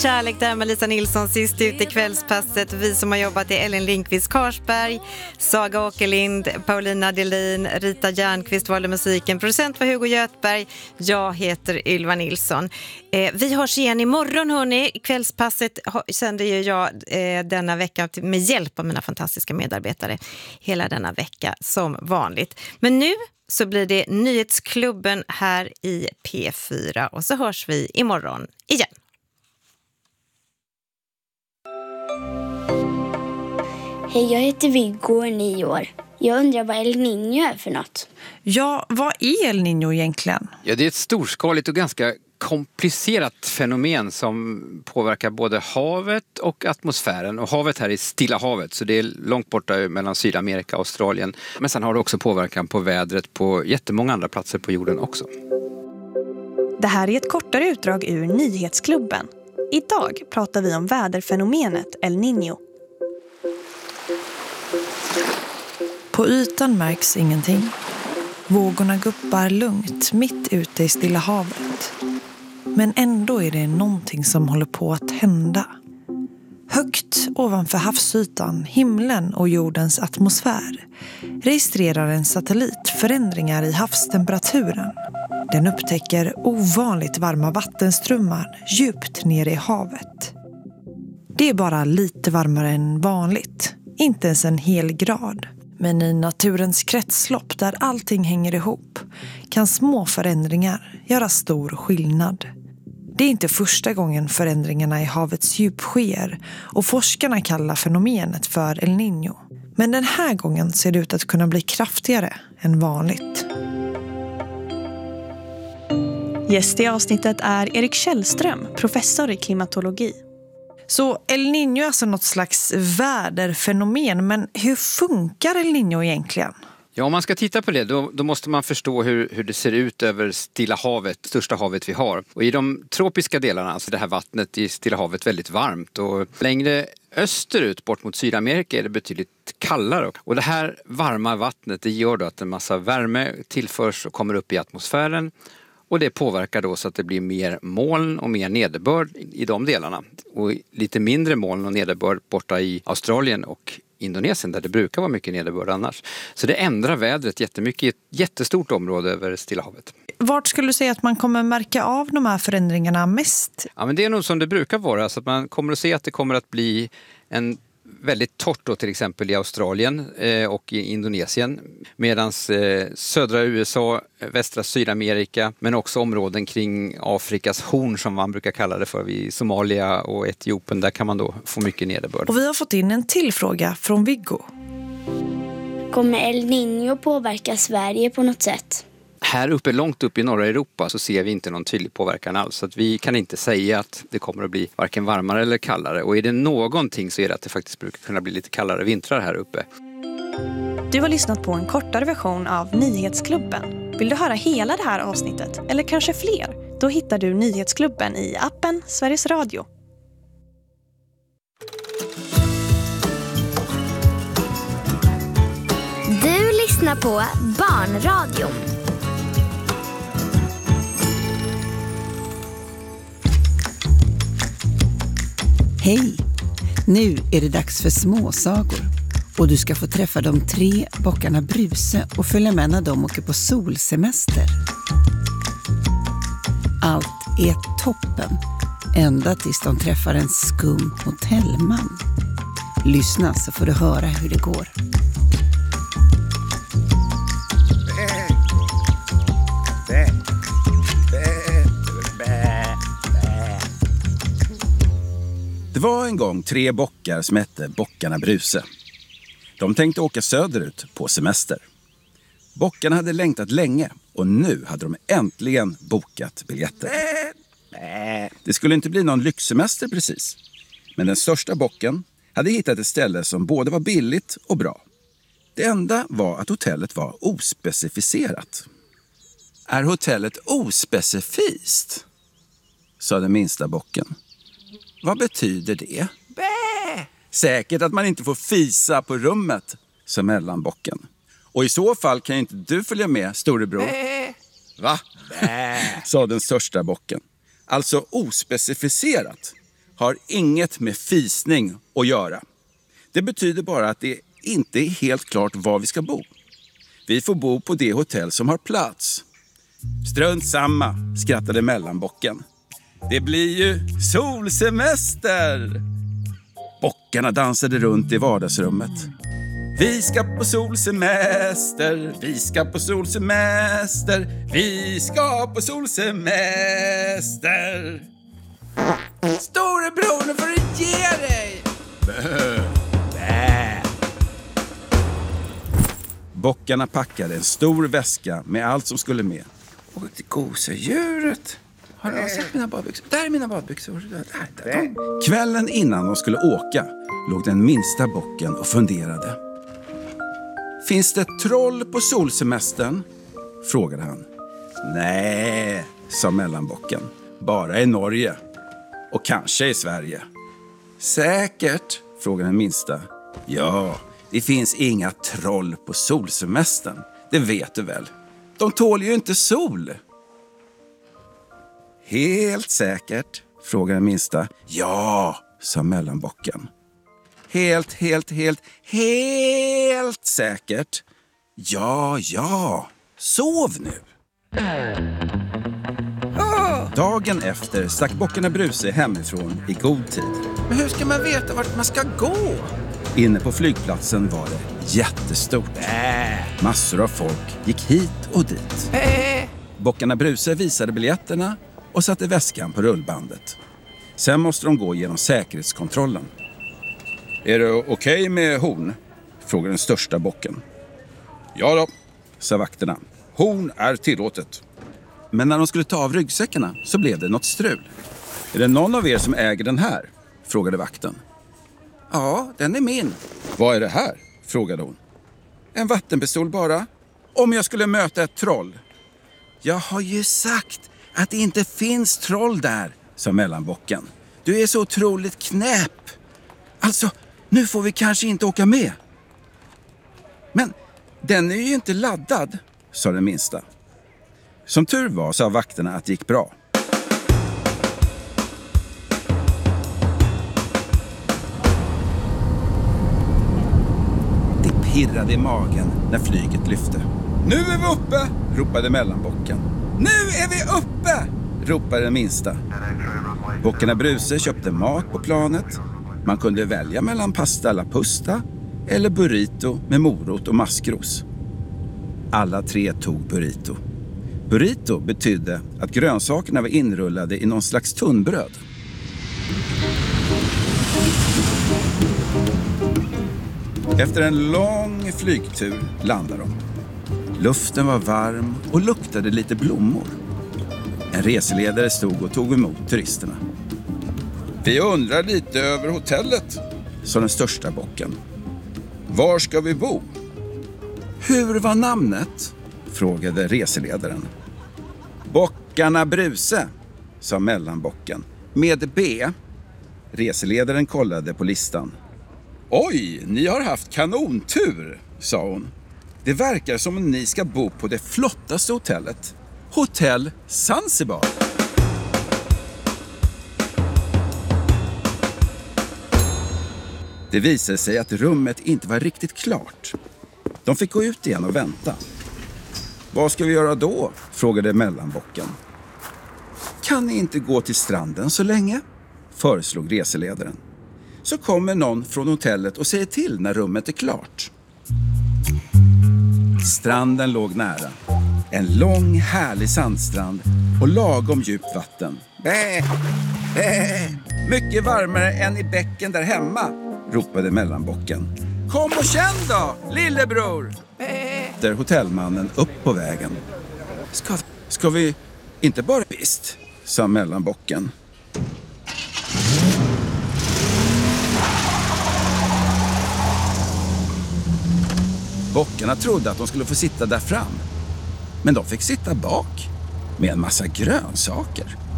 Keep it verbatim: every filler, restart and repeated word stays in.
Kärlek där med Lisa Nilsson sist ut i kvällspasset. Vi som har jobbat i Ellen Lindqvist Karsberg, Saga Åkerlind, Paulina Delin, Rita Järnqvist valde musiken. Producent var Hugo Göthberg. Jag heter Ylva Nilsson. Eh, vi hörs igen imorgon hörni. Kvällspasset sänder ju jag eh, denna vecka med hjälp av mina fantastiska medarbetare. Hela denna vecka som vanligt. Men nu så blir det Nyhetsklubben här i P fyra och så hörs vi imorgon igen. Hej, jag heter Viggo och är nio år. Jag undrar vad El Niño är för något. Ja, vad är El Niño egentligen? Ja, det är ett storskaligt och ganska komplicerat fenomen som påverkar både havet och atmosfären. Och havet här är Stilla havet, så det är långt borta mellan Sydamerika och Australien. Men sen har det också påverkan på vädret på jättemånga andra platser på jorden också. Det här är ett kortare utdrag ur Nyhetsklubben. Idag pratar vi om väderfenomenet El Niño. På ytan märks ingenting. Vågorna guppar lugnt mitt ute i Stilla havet. Men ändå är det någonting som håller på att hända. Högt ovanför havsytan, himlen och jordens atmosfär registrerar en satellit förändringar i havstemperaturen. Den upptäcker ovanligt varma vattenströmmar djupt ner i havet. Det är bara lite varmare än vanligt, inte ens en hel grad. Men i naturens kretslopp där allting hänger ihop kan små förändringar göra stor skillnad. Det är inte första gången förändringarna i havets djup sker och forskarna kallar fenomenet för El Niño. Men den här gången ser det ut att kunna bli kraftigare än vanligt. Gäst i avsnittet är Erik Källström, professor i klimatologi. Så El Niño är alltså något slags väderfenomen, men hur funkar El Niño egentligen? Ja, om man ska titta på det då, då måste man förstå hur, hur det ser ut över Stilla havet, största havet vi har. Och i de tropiska delarna, alltså det här vattnet i Stilla havet väldigt varmt, och längre österut bort mot Sydamerika är det betydligt kallare. Och det här varma vattnet, det gör då att en massa värme tillförs och kommer upp i atmosfären. Och det påverkar då så att det blir mer moln och mer nederbörd i de delarna. Och lite mindre moln och nederbörd borta i Australien och Indonesien där det brukar vara mycket nederbörd annars. Så det ändrar vädret jättemycket i ett jättestort område över Stilla havet. Vart skulle du säga att man kommer märka av de här förändringarna mest? Ja, men det är nog som det brukar vara, så att man kommer att se att det kommer att bli en väldigt torrt då, till exempel i Australien eh, och i Indonesien. Medan eh, södra U S A, västra Sydamerika, men också områden kring Afrikas horn som man brukar kalla det för, vid Somalia och Etiopien, där kan man då få mycket nederbörd. Och vi har fått in en till fråga från Viggo. Kommer El Niño påverka Sverige på något sätt? Här uppe, långt upp i norra Europa, så ser vi inte någon tydlig påverkan alls. Så att vi kan inte säga att det kommer att bli varken varmare eller kallare. Och är det någonting så är det att det faktiskt brukar kunna bli lite kallare vintrar här uppe. Du har lyssnat på en kortare version av Nyhetsklubben. Vill du höra hela det här avsnittet, eller kanske fler? Då hittar du Nyhetsklubben i appen Sveriges Radio. Du lyssnar på Barnradion. Hej! Nu är det dags för småsagor och du ska få träffa de tre bockarna Bruse och följa med när de åker på solsemester. Allt är toppen, ända tills de träffar en skum hotellman. Lyssna så får du höra hur det går. Det var en gång tre bockar som hette bockarna Bruse. De tänkte åka söderut på semester. Bockarna hade längtat länge och nu hade de äntligen bokat biljetter. Det skulle inte bli någon lyxsemester precis. Men den största bocken hade hittat ett ställe som både var billigt och bra. Det enda var att hotellet var ospecificerat. Är hotellet ospecifiskt? Sa den minsta bocken. Vad betyder det? Bä! Säkert att man inte får fisa på rummet, sa mellanbocken. Och i så fall kan ju inte du följa med, storebror. Bä! Va? Bä! Sa den största bocken. Alltså ospecificerat. har inget med fisning att göra. Det betyder bara att det inte är helt klart var vi ska bo. Vi får bo på det hotell som har plats. Strunt samma, skrattade mellanbocken. Det blir ju solsemester! Bockarna dansade runt i vardagsrummet. Vi ska på solsemester, vi ska på solsemester, vi ska på solsemester. Storebror, nu får du ge dig! Bö, bä. Bockarna packade en stor väska med allt som skulle med. Och till gosedjuret. Har du sett mina badbyxor? Där är mina badbyxor. Där, där. Kvällen innan de skulle åka låg den minsta bocken och funderade. Finns det troll på solsemestern? Frågade han. Nej, sa mellanbocken. Bara i Norge. Och kanske i Sverige. Säkert, frågade den minsta. Ja, det finns inga troll på solsemestern. Det vet du väl. De tål ju inte sol. Helt säkert, frågade den minsta. Ja, sa mellanbocken. Helt, helt, helt, helt säkert. Ja, ja. Sov nu. Dagen efter stack bockarna Bruse hemifrån i god tid. Men hur ska man veta vart man ska gå? Inne på flygplatsen var det jättestort. Äh. Massor av folk gick hit och dit. Äh. Bockarna Bruse visade biljetterna och satte väskan på rullbandet. Sen måste de gå genom säkerhetskontrollen. Är det okej okay med horn? Frågade den största bocken. Ja då, sa vakterna. Horn är tillåtet. Men när de skulle ta av ryggsäckarna så blev det något strul. Är det någon av er som äger den här? Frågade vakten. Ja, den är min. Vad är det här? Frågade hon. En vattenpistol bara. Om jag skulle möta ett troll. Jag har ju sagt att det inte finns troll där, sa mellanbocken. Du är så otroligt knäpp. Alltså, nu får vi kanske inte åka med. Men den är ju inte laddad, sa den minsta. Som tur var sa vakterna att det gick bra. Det pirrade i magen när flyget lyfte. Nu är vi uppe, ropade mellanbocken. Nu är vi uppe, ropade den minsta. Bockarna Bruse köpte mat på planet. Man kunde välja mellan pasta alla pusta eller burrito med morot och maskros. Alla tre tog burrito. Burrito betydde att grönsakerna var inrullade i någon slags tunnbröd. Efter en lång flygtur landade de. Luften var varm och luktade lite blommor. En reseledare stod och tog emot turisterna. Vi undrar lite över hotellet, sa den största bocken. Var ska vi bo? Hur var namnet? Frågade reseledaren. Bockarna Bruse, sa mellanbocken. Med B. Reseledaren kollade på listan. Oj, ni har haft kanontur, sa hon. Det verkar som om ni ska bo på det flottaste hotellet. Hotell Zanzibar. Det visade sig att rummet inte var riktigt klart. De fick gå ut igen och vänta. Vad ska vi göra då? Frågade mellanbocken. Kan ni inte gå till stranden så länge? Föreslog reseledaren. Så kommer någon från hotellet och säger till när rummet är klart. Stranden låg nära. En lång härlig sandstrand och lagom djupt vatten. Bä, bä. Mycket varmare än i bäcken där hemma, ropade mellanbocken. Kom och känn då, lillebror! Bä. Där hotellmannen upp på vägen. Ska, ska vi inte bara visst, sa mellanbocken. Bockarna trodde att de skulle få sitta där fram. Men de fick sitta bak med en massa grönsaker.